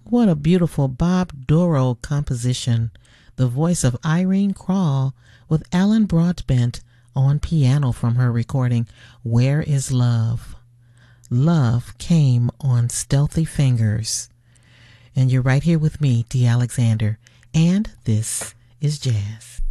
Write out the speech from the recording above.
What a beautiful Bob Dorough composition. The voice of Irene Krall with Alan Broadbent on piano from her recording Where is Love? Love Came on Stealthy Fingers. And you're right here with me, Dee Alexander, and this is Jazz.